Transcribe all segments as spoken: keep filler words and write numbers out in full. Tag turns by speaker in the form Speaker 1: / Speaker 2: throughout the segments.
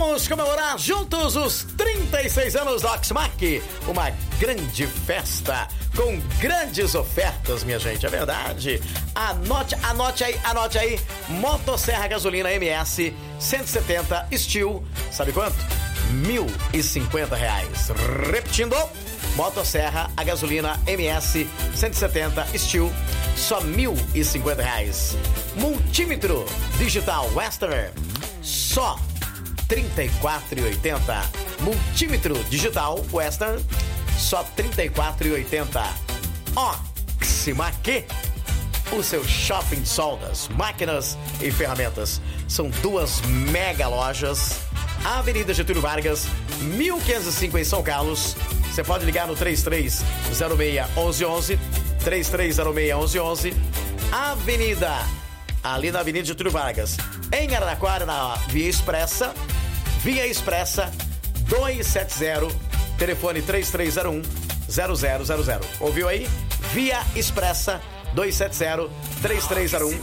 Speaker 1: Vamos comemorar juntos os trinta e seis anos da Oxmac, uma grande festa com grandes ofertas, minha gente, é verdade. Anote, anote aí, anote aí, motosserra gasolina M S cento e setenta Steel, sabe quanto? mil e cinquenta reais. Repetindo, motosserra a gasolina M S cento e setenta Steel, só mil e cinquenta reais. Multímetro digital Western, só trinta e quatro reais e oitenta centavos. Multímetro digital Western, só trinta e quatro reais e oitenta centavos. Oxmac, o seu shopping de soldas, máquinas e ferramentas. São duas mega lojas. Avenida Getúlio Vargas, mil quinhentos e cinco em São Carlos. Você pode ligar no três três zero seis, onze onze, três três zero seis, onze onze. Avenida, ali na Avenida Getúlio Vargas, em Araraquara, na Via Expressa, Via Expressa duzentos e setenta, telefone três três zero um, zero zero zero zero. Ouviu aí? Via Expressa duzentos e setenta, três três zero um,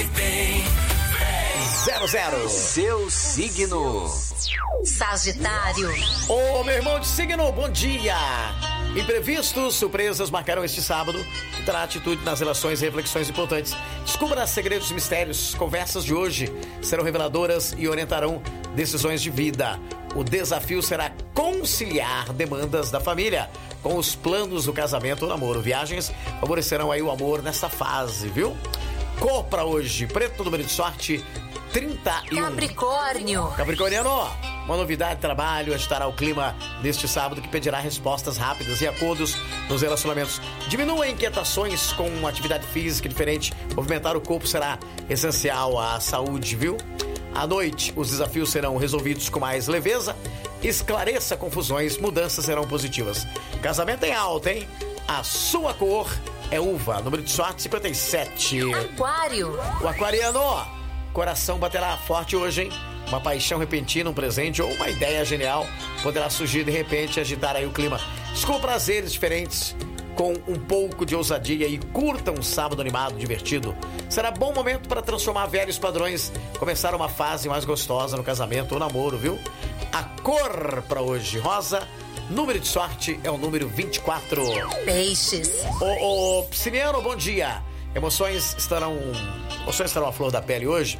Speaker 1: zero zero.
Speaker 2: Seu signo.
Speaker 3: Sagitário.
Speaker 1: Ô, meu irmão de signo, bom dia! Imprevistos, surpresas marcarão este sábado, que terá atitude nas relações e reflexões importantes. Descubra segredos e mistérios. Conversas de hoje serão reveladoras e orientarão decisões de vida. O desafio será conciliar demandas da família com os planos do casamento ou namoro. Viagens favorecerão aí o amor nessa fase, viu? Cor pra hoje, preto, número de sorte trinta e um.
Speaker 3: Capricórnio.
Speaker 1: Capricorniano, uma novidade de trabalho agitará o clima neste sábado que pedirá respostas rápidas e acordos nos relacionamentos. Diminua inquietações com uma atividade física diferente. Movimentar o corpo será essencial à saúde, viu? À noite, os desafios serão resolvidos com mais leveza. Esclareça confusões, mudanças serão positivas. Casamento em alta, hein? A sua cor é uva, número de sorte cinquenta e sete.
Speaker 3: Aquário.
Speaker 1: O aquariano, coração baterá forte hoje, hein? Uma paixão repentina, um presente ou uma ideia genial poderá surgir de repente e agitar aí o clima. Descubra prazeres diferentes com um pouco de ousadia e curta um sábado animado, divertido. Será bom momento para transformar velhos padrões, começar uma fase mais gostosa no casamento ou namoro, viu? A cor para hoje, rosa. Número de sorte é o número vinte e quatro.
Speaker 3: Peixes.
Speaker 1: Ô, ô, Pisciniano, bom dia. Emoções estarão, emoções estarão à flor da pele hoje.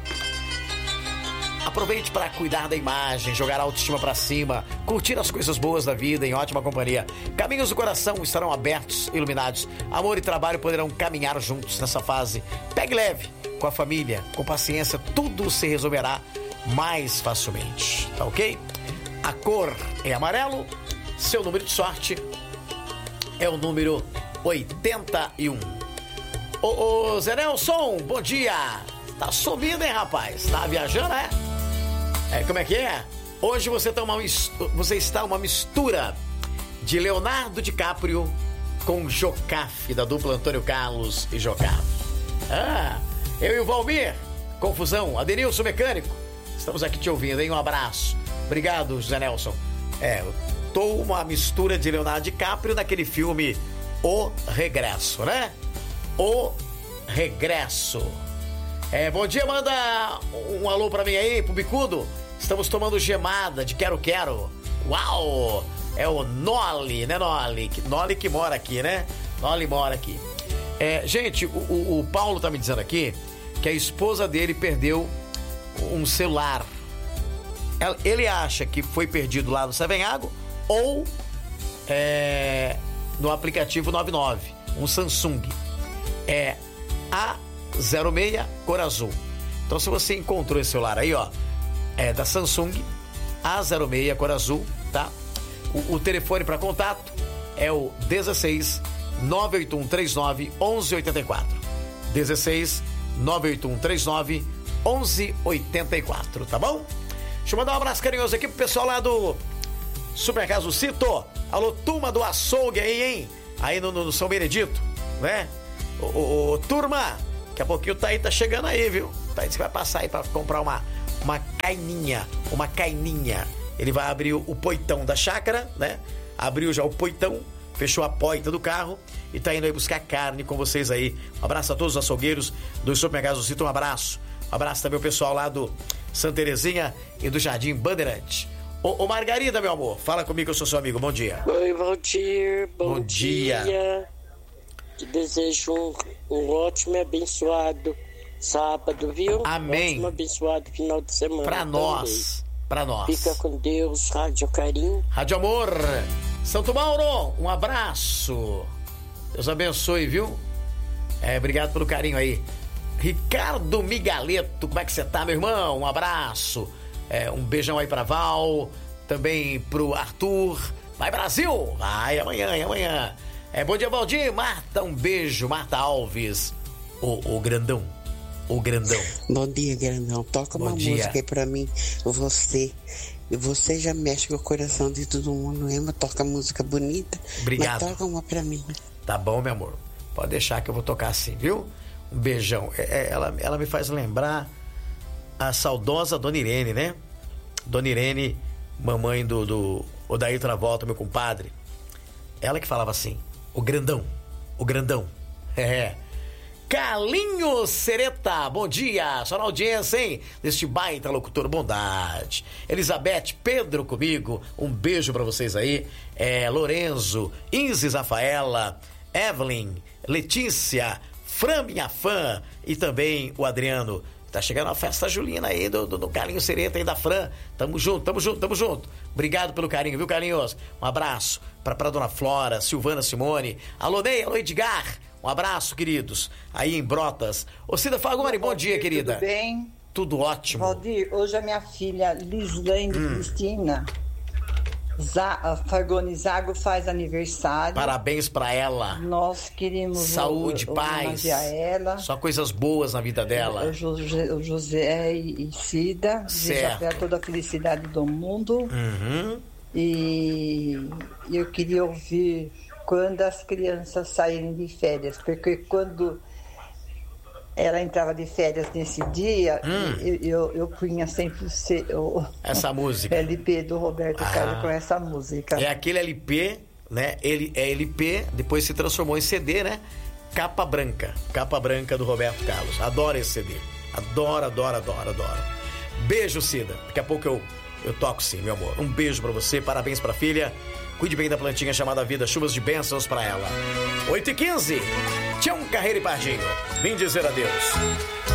Speaker 1: Aproveite para cuidar da imagem, jogar a autoestima para cima, curtir as coisas boas da vida em ótima companhia. Caminhos do coração estarão abertos, iluminados. Amor e trabalho poderão caminhar juntos nessa fase. Pegue leve com a família, com paciência, tudo se resolverá mais facilmente, tá ok? A cor é amarelo, seu número de sorte é o número oitenta e um. Ô, ô Zé Nelson, bom dia! Tá sumido, hein, rapaz? Tá viajando, é? É, como é que é? Hoje você, tá uma, você está uma mistura de Leonardo DiCaprio com Jocafe, da dupla Antônio Carlos e Jocafe. Ah, eu e o Valmir, confusão, Adenilson Mecânico, estamos aqui te ouvindo, hein? Um abraço. Obrigado, José Nelson. É, eu tô uma mistura de Leonardo DiCaprio naquele filme O Regresso, né? O Regresso. É, bom dia, manda um alô pra mim aí, pro Bicudo. Estamos tomando gemada de quero-quero. Uau! É o Noli, né, Noli? Noli que mora aqui, né? Noli mora aqui. É, gente, o, o, o Paulo tá me dizendo aqui que a esposa dele perdeu um celular. Ele acha que foi perdido lá no Savenhago ou é, no aplicativo noventa e nove, um Samsung. É A zero seis, cor azul. Então, se você encontrou esse celular aí, ó, é da Samsung, A zero seis, cor azul, tá? O, o telefone para contato é o dezesseis, nove oito um três nove, onze oitenta e quatro. dezesseis, nove oito um três nove, onze oitenta e quatro, tá bom? Deixa eu mandar um abraço carinhoso aqui pro pessoal lá do Supermercado Cito. Alô, turma do açougue aí, hein? Aí no, no São Benedito, né? Ô, ô, ô, turma, daqui a pouquinho o Thaí tá chegando aí, viu? O Thaí disse que vai passar aí pra comprar uma, uma caininha, uma caininha. Ele vai abrir o, o poitão da chácara, né? Abriu já o poitão, fechou a porta do carro e tá indo aí buscar carne com vocês aí. Um abraço a todos os açougueiros do Supermercado Cito, um abraço. Um abraço também ao pessoal lá do Santa Terezinha e do Jardim Bandeirante. Ô, ô Margarida, meu amor, fala comigo, eu sou seu amigo. Bom dia.
Speaker 4: Oi, Valdir. Bom,
Speaker 1: Bom dia.
Speaker 4: dia. Te desejo um, um ótimo e abençoado sábado, viu?
Speaker 1: Amém.
Speaker 4: Ótimo, abençoado final de semana.
Speaker 1: Pra
Speaker 4: também.
Speaker 1: nós. Pra nós.
Speaker 4: Fica com Deus, Rádio Carinho.
Speaker 1: Rádio Amor. Santo Mauro, um abraço. Deus abençoe, viu? É, obrigado pelo carinho aí. Ricardo Migaleto, como é que você tá, meu irmão? Um abraço. É, um beijão aí pra Val. Também pro Arthur. Vai, Brasil! Vai, amanhã, amanhã. É, bom dia, Valdir. Marta, um beijo. Marta Alves. O, o grandão. O grandão.
Speaker 5: Bom dia, grandão. Toca
Speaker 1: Bom
Speaker 5: uma
Speaker 1: dia.
Speaker 5: música aí pra mim. Você. Você já mexe com o coração de todo mundo, Emma. Toca música bonita.
Speaker 1: Obrigado.
Speaker 5: Mas toca uma pra mim.
Speaker 1: Tá bom, meu amor. Pode deixar que eu vou tocar assim, viu? Um beijão. É, é, ela, ela me faz lembrar a saudosa Dona Irene, né? Dona Irene, mamãe do, do Odair Travolta, meu compadre. Ela que falava assim, o grandão, o grandão. É. Carlinho Sereta, bom dia. Só na audiência, hein? Deste baita locutor, bondade. Elizabeth, Pedro comigo, um beijo pra vocês aí. É, Lorenzo, Inzis Rafaela, Evelyn, Letícia, Fran, minha fã, e também o Adriano. Tá chegando a festa julina aí do, do, do Carlinho Sereta e da Fran. Tamo junto, tamo junto, tamo junto. Obrigado pelo carinho, viu, Carlinhos? Um abraço pra, pra Dona Flora, Silvana Simone. Alô, Ney, alô, Edgar. Um abraço, queridos. Aí em Brotas. Ô, Cida Fagoni, bom dia, querida.
Speaker 6: Tudo bem?
Speaker 1: Tudo ótimo.
Speaker 6: Valdir, hoje a minha filha Lislane
Speaker 1: Hum.
Speaker 6: Cristina Za- Fargoni Zago faz aniversário.
Speaker 1: Parabéns pra ela.
Speaker 6: Nós queríamos
Speaker 1: Saúde,
Speaker 6: o- o-
Speaker 1: paz.
Speaker 6: homenagear ela.
Speaker 1: Só coisas boas na vida dela.
Speaker 6: O José, o José e Cida. Desejo
Speaker 1: Certo.
Speaker 6: a ela toda a felicidade do mundo.
Speaker 1: Uhum.
Speaker 6: E eu queria ouvir quando as crianças saírem de férias, porque quando ela entrava de férias nesse dia,
Speaker 1: Hum.
Speaker 6: eu, eu, eu punha sempre o, C- o
Speaker 1: Essa música.
Speaker 6: L P do Roberto
Speaker 1: Ah.
Speaker 6: Carlos com essa música.
Speaker 1: É aquele L P, né? Ele é L P, depois se transformou em C D, né? Capa branca. Capa branca do Roberto Carlos. Adoro esse C D. Adoro, adoro, adoro, adoro. Beijo, Cida. Daqui a pouco eu, eu toco sim, meu amor. Um beijo pra você, parabéns pra filha. Cuide bem da plantinha chamada vida, chuvas de bênçãos pra ela. oito e quinze. Tião Carreiro e Pardinho. Vim dizer adeus.